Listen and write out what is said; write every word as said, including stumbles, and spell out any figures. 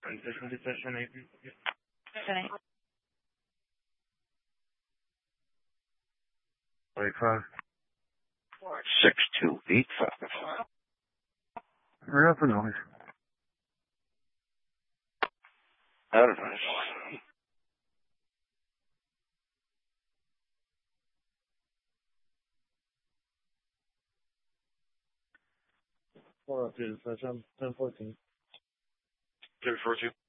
Transition to session eight. Setting. Wait, five. Six two eight five. Hurry up for noise. Out of noise. Four up to session ten fourteen. Three four two.